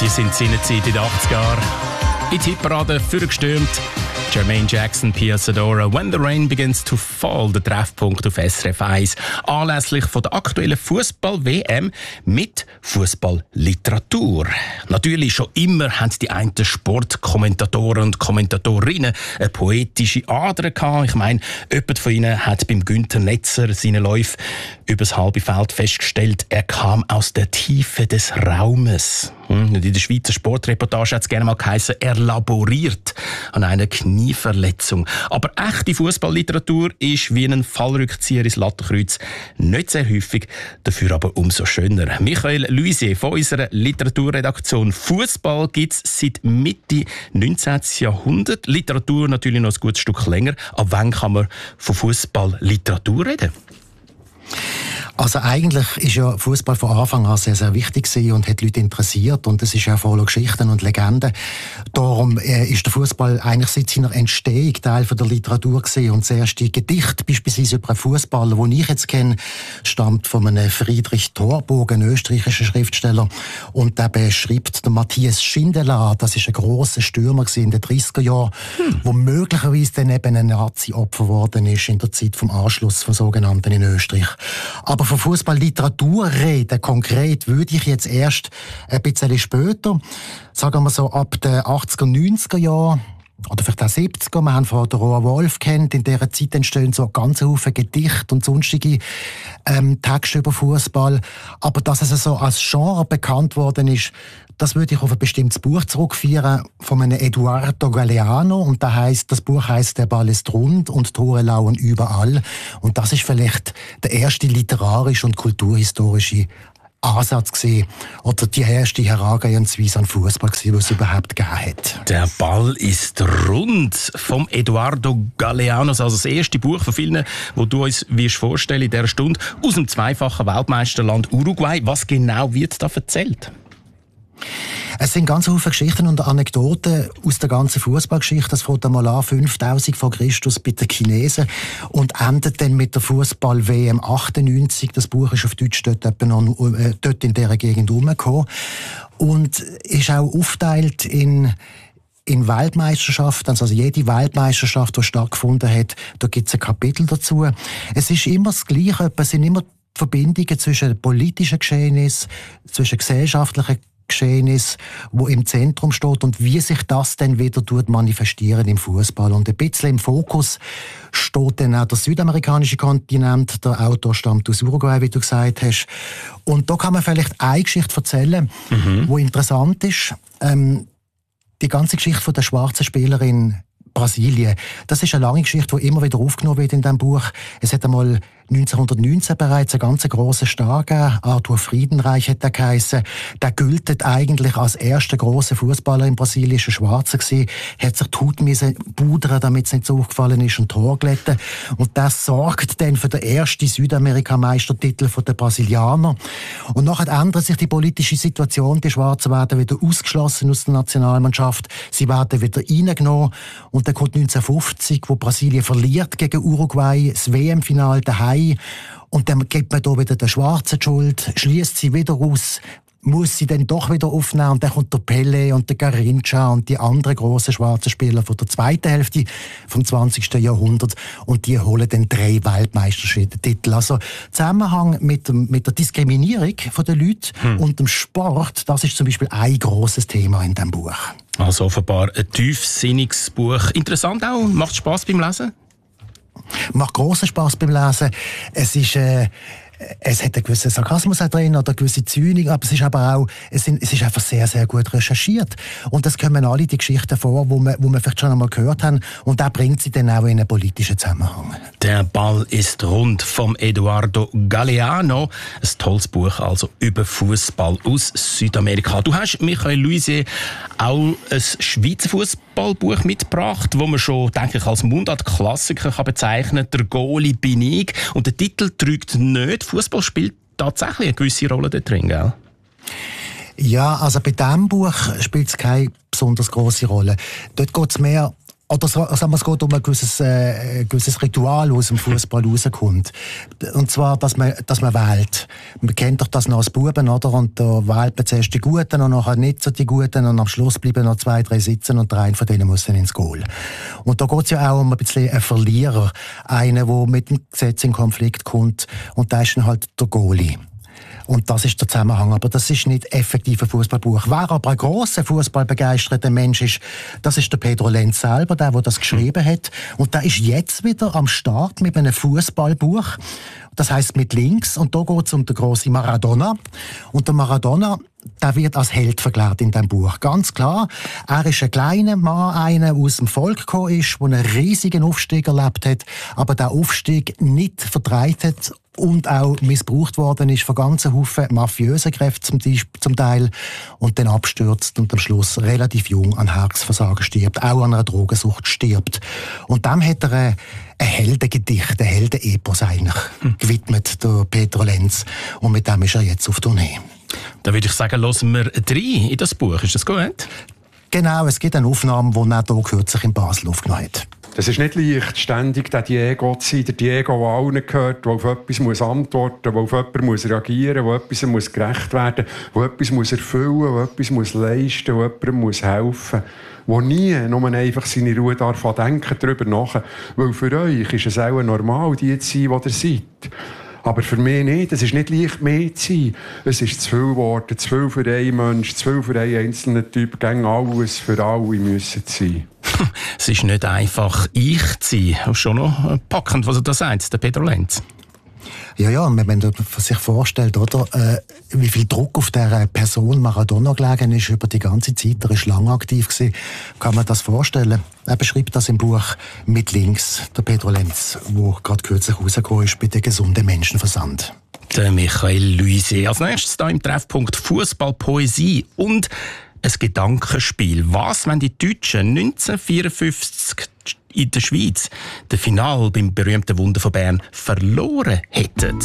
Die sind seinerzeit in den 80er Jahren in die Hitparade vorgestürmt. Jermaine Jackson, Pia Zadora, When the Rain Begins to Fall, der Treffpunkt auf SRF 1, anlässlich von der aktuellen Fußball-WM mit Fußballliteratur. Natürlich schon immer haben die einen Sportkommentatoren und Kommentatorinnen eine poetische Ader gehabt. Ich meine, jemand von ihnen hat beim Günther Netzer seinen Läufe übers halbe Feld festgestellt, er kam aus der Tiefe des Raumes. In der Schweizer Sportreportage hat es gerne mal geheißen, er laboriert an einer Knieverletzung. Aber echte Fußballliteratur ist wie ein Fallrückzieher ins Lattenkreuz nicht sehr häufig, dafür aber umso schöner. Michael Luisier von unserer Literaturredaktion. Fußball gibt es seit Mitte 19. Jahrhundert. Literatur natürlich noch ein gutes Stück länger. Ab wann kann man von Fußballliteratur reden? Also eigentlich ist ja Fußball von Anfang an sehr, sehr wichtig gewesen und hat Leute interessiert und es ist ja voller Geschichten und Legenden. Darum ist der Fußball eigentlich seit seiner Entstehung Teil von der Literatur gewesen und das erste Gedicht beispielsweise über einen Fußballer, den ich jetzt kenne, stammt von einem Friedrich Thorburg, einem österreichischen Schriftsteller, und der beschreibt den Matthias Schindler. Das ist ein grosser Stürmer in den 30er Jahren, wo möglicherweise dann eben ein Nazi-Opfer geworden ist in der Zeit vom Anschluss von sogenannten in Österreich. Aber von Fußballliteratur reden, konkret, würde ich jetzt erst ein bisschen später, sagen wir so ab den 80er, 90er Jahren, oder vielleicht auch 70er, wir haben von der Roa Wolf kennt, in dieser Zeit entstehen so ganze Haufen Gedichte und sonstige Texte über Fußball. Aber dass es so als Genre bekannt worden ist, das würde ich auf ein bestimmtes Buch zurückführen von einem Eduardo Galeano, und das Buch heisst «Der Ball ist rund und Tore lauern überall». Und das ist vielleicht der erste literarische und kulturhistorische Ansatz gewesen, oder die erste Herangehensweise an Fußball gewesen, was es überhaupt gegeben hat. «Der Ball ist rund» vom Eduardo Galeano, also das erste Buch von vielen, das du uns vorstellen in dieser Stunde, aus dem zweifachen Weltmeisterland Uruguay. Was genau wird da erzählt? Es sind ganz viele Geschichten und Anekdoten aus der ganzen Fußballgeschichte. Das fängt einmal an 5000 vor Christus bei den Chinesen und endet dann mit der Fußball-WM 98. Das Buch ist auf Deutsch dort in dieser Gegend herumgekommen und ist auch aufgeteilt in Weltmeisterschaften, also jede Weltmeisterschaft, die stattgefunden hat, da gibt es ein Kapitel dazu. Es ist immer das Gleiche, es sind immer Verbindungen zwischen politischen Geschehnissen, zwischen gesellschaftlichen Geschehnis, wo im Zentrum steht und wie sich das dann wieder manifestieren im Fußball. Und ein bisschen im Fokus steht dann auch der südamerikanische Kontinent. Der Autor stammt aus Uruguay, wie du gesagt hast. Und da kann man vielleicht eine Geschichte erzählen, die interessant ist. Die ganze Geschichte von der schwarzen Spielerin Brasilien. Das ist eine lange Geschichte, die immer wieder aufgenommen wird in diesem Buch. Es hat einmal 1919 bereits einen ganz grossen Star gegeben. Arthur Friedenreich hat der geheissen. Der gilt eigentlich als erster grosser Fußballer in Brasilien, ist ein Schwarzer gewesen. Hat sich die Haut pudern, damit es nicht so aufgefallen ist, und Tor glätten. Und das sorgt dann für den ersten Südamerika-Meistertitel der Brasilianer. Und nachher ändert sich die politische Situation. Die Schwarzen werden wieder ausgeschlossen aus der Nationalmannschaft. Sie werden wieder reingenommen. Und dann kommt 1950, wo Brasilien verliert gegen Uruguay, das WM-Final daheim. Und dann gibt man da wieder den Schwarzen die Schuld, schließt sie wieder aus, muss sie dann doch wieder aufnehmen, und dann kommt der Pelé und der Garrincha und die anderen grossen schwarzen Spieler von der zweiten Hälfte vom 20. Jahrhundert, und die holen dann 3 Weltmeistertitel. Also Zusammenhang mit der Diskriminierung der Leute und dem Sport, das ist zum Beispiel ein grosses Thema in diesem Buch. Also offenbar ein tiefsinniges Buch. Interessant auch, macht Spass beim Lesen? Macht grossen Spass beim Lesen. Es hat einen gewissen Sarkasmus drin oder eine gewisse Zynik, aber es ist aber auch, es ist einfach sehr, sehr gut recherchiert. Und das kommen alle die Geschichten vor, wo wir vielleicht schon einmal gehört haben, und da bringt sie dann auch in einen politischen Zusammenhang. «Der Ball ist rund» vom Eduardo Galeano. Ein tolles Buch also über Fußball aus Südamerika. Du hast, Michael Luisier, auch ein Schweizer Fußballbuch mitgebracht, wo man schon, denke ich, als Mundart-Klassiker bezeichnen kann. «Der Goalie bin ich». Und der Titel trügt nicht. Fußball spielt tatsächlich eine gewisse Rolle da drin, gell? Ja, also bei diesem Buch spielt es keine besonders grosse Rolle. Dort geht es mehr oder sagen wir, es geht um ein gewisses Ritual, das aus dem Fußball rauskommt. Und zwar, dass man wählt. Man kennt doch das noch als Buben, oder? Und da wählt man zuerst die Guten und nachher nicht so die Guten und am Schluss bleiben noch 2, 3 sitzen und der eine von denen muss dann ins Goal. Und da geht es ja auch um ein bisschen einen Verlierer. Einen, der mit dem Gesetz in Konflikt kommt und der ist dann halt der Goalie. Und das ist der Zusammenhang. Aber das ist nicht effektiv ein Fußballbuch. Wer aber ein grosser fußballbegeisterter Mensch ist, das ist der Pedro Lenz selber, der das geschrieben hat. Und der ist jetzt wieder am Start mit einem Fußballbuch. Das heisst mit Links. Und da geht es um den grossen Maradona. Und der Maradona, der wird als Held verklärt in diesem Buch. Ganz klar, er ist ein kleiner Mann, einer, der aus dem Volk gekommen ist, der einen riesigen Aufstieg erlebt hat, aber der Aufstieg nicht vertreibt hat und auch missbraucht worden ist von ganzen Haufen mafiösen Kräften zum Teil und dann abstürzt und am Schluss relativ jung an Herzversagen stirbt, auch an einer Drogensucht stirbt. Und dem hat er ein Heldengedicht, ein Heldenepos eigentlich gewidmet, der Pedro Lenz. Und mit dem ist er jetzt auf Tournee. Da würde ich sagen, hören wir rein in das Buch. Ist das gut? Genau, es gibt eine Aufnahme, die er hier kürzlich in Basel aufgenommen hat. Es ist nicht leicht, ständig der Diego zu sein. Der Diego, der allen gehört, der auf etwas antworten muss, der auf jemanden reagieren muss, der etwas gerecht werden muss, der etwas erfüllen muss, der etwas leisten muss, der jemandem helfen muss. Der nie nur einfach seine Ruhe darf denken, darüber nach. Weil für euch ist es auch normal, die zu sein, die ihr seid. Aber für mich nicht. Es ist nicht leicht, mehr zu sein. Es ist zu viel geworden, zu viel für einen Menschen, zu viel für einen einzelnen Typ. Gegen alles für alle müssen sein. Es ist nicht einfach, ich zu sein. Schon noch packend, was er da sagt, der Pedro Lenz. Ja, wenn man sich vorstellt, oder, wie viel Druck auf der Person Maradona gelegen ist über die ganze Zeit, er ist lange aktiv gewesen, kann man das vorstellen. Er beschreibt das im Buch mit Links, der Pedro Lenz, wo gerade kürzlich rausgekommen ist bei der gesunden Menschenversand. Der Michael Luise. Als nächstes hier im Treffpunkt Fußball, Poesie und ein Gedankenspiel. Was, wenn die Deutschen 1954 in der Schweiz das Finale beim berühmten Wunder von Bern verloren hätten?